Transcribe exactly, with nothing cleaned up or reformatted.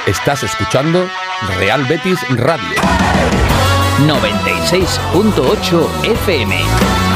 Estás escuchando Real Betis Radio noventa y seis punto ocho F M.